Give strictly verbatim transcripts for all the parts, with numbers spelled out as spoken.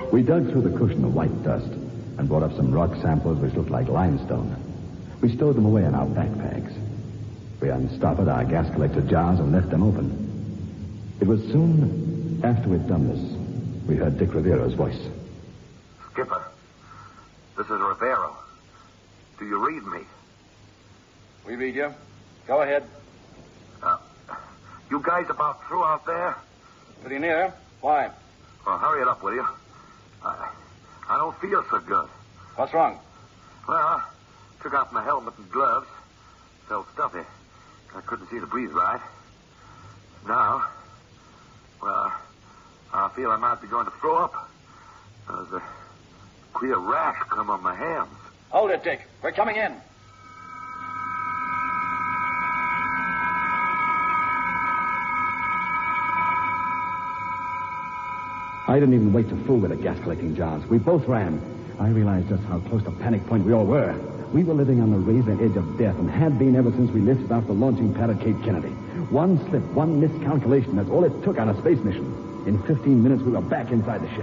We dug through the cushion of white dust and brought up some rock samples which looked like limestone. We stowed them away in our backpacks. We unstoppered our gas collector jars and left them open. It was soon after we'd done this, we heard Dick Rivero's voice. Skipper, this is Rivero. Do you read me? We read you. Go ahead. Uh, you guys about through out there? Pretty near. Why? Well, hurry it up, will you? I, I don't feel so good. What's wrong? Well, I took off my helmet and gloves. Felt stuffy. I couldn't see the breeze right. Now, well, I feel I might be going to throw up. There's a queer rash come on my hands. Hold it, Dick. We're coming in. I didn't even wait to fool with the gas-collecting jars. We both ran. I realized just how close to panic point we all were. We were living on the razor edge of death and had been ever since we lifted off the launching pad at Cape Kennedy. One slip, one miscalculation, that's all it took on a space mission. In fifteen minutes, we were back inside the ship.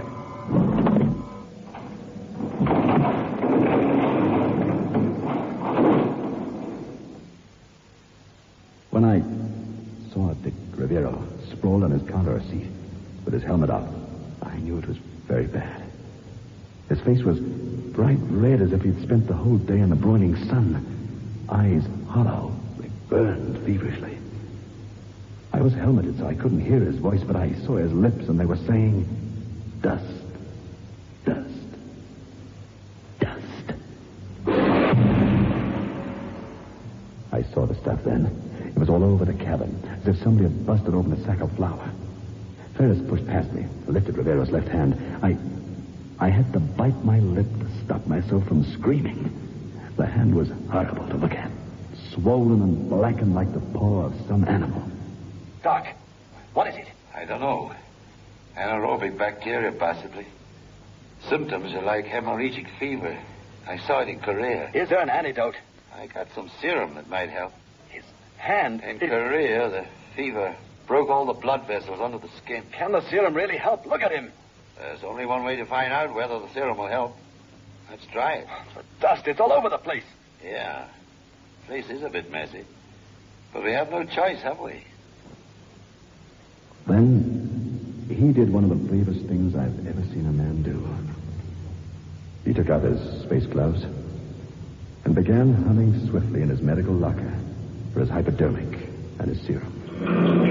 When I saw Dick Rivero sprawled on his counter seat with his helmet up, I knew it was very bad. His face was bright red as if he'd spent the whole day in the broiling sun. Eyes hollow, they burned feverishly. I was helmeted, so I couldn't hear his voice, but I saw his lips, and they were saying, dust, dust, dust. I saw the stuff then. It was all over the cabin, as if somebody had busted open a sack of flour. Ferris pushed past me, lifted Rivero's left hand. I... I had to bite my lip to stop myself from screaming. The hand was horrible to look at. Swollen and blackened like the paw of some animal. Doc, what is it? I don't know. Anaerobic bacteria, possibly. Symptoms are like hemorrhagic fever. I saw it in Korea. Is there an antidote? I got some serum that might help. His hand... In it... Korea, the fever broke all the blood vessels under the skin. Can the serum really help? Look at him. There's only one way to find out whether the serum will help. Let's try it. The dust, it's all over the place. Yeah. The place is a bit messy. But we have no choice, have we? Then he did one of the bravest things I've ever seen a man do. He took out his space gloves and began hunting swiftly in his medical locker for his hypodermic and his serum.